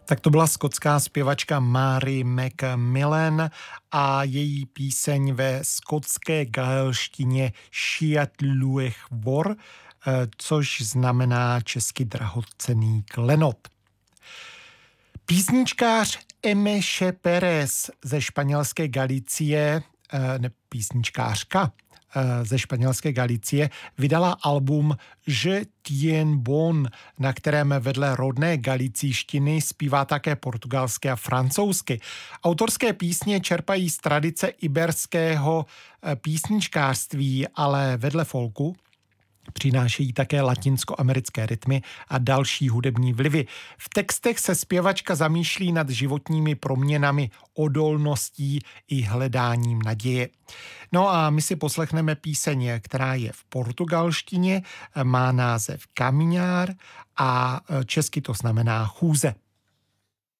Tak to byla skotská zpěvačka Mary McMillan a její píseň ve skotské gaelštině Siat Luech Vor, což znamená česky drahocenný klenot. Písničkář Emeše Pérez ze španělské Galicie, písničkářka ze španělské Galicie, vydala album Je tien bon, na kterém vedle rodné galicíštiny zpívá také portugalsky a francouzsky. Autorské písně čerpají z tradice iberského písničkářství, ale vedle folku přinášejí také latinskoamerické rytmy a další hudební vlivy. V textech se zpěvačka zamýšlí nad životními proměnami, odolností i hledáním naděje. No a my si poslechneme píseň, která je v portugalštině, má název Caminhar a česky to znamená chůze.